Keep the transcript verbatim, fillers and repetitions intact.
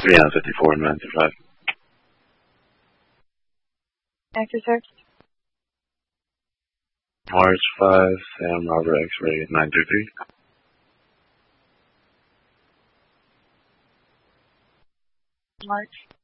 three on fifty-four, nine two five. Actor, sir. March five, Sam Robert X-ray nine two three. March.